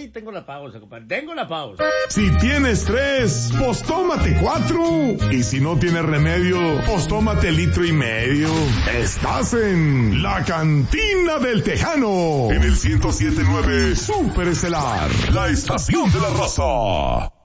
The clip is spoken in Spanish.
Ahí tengo la pausa, compadre. Tengo la pausa. Si tienes 3, pues tómate 4. Y si no tienes remedio, pues tómate 1,5 litros. Estás en La Cantina del Tejano. En el 107.9 Super Estelar. La estación de la raza.